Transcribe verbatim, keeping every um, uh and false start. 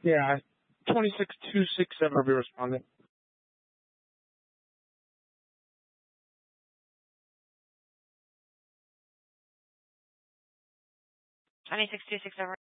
Yeah, twenty-six two six seven will be responding. twenty-six two six seven.